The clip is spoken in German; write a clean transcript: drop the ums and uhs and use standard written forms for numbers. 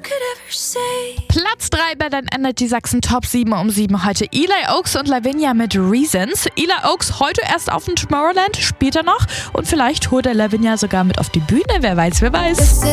Platz 3 bei den Energy Sachsen Top 7 um 7 heute Eli Oaks und Lavinia mit Reasons. Eli Oaks heute erst auf dem Tomorrowland, später noch und vielleicht holt er Lavinia sogar mit auf die Bühne, wer weiß, wer weiß.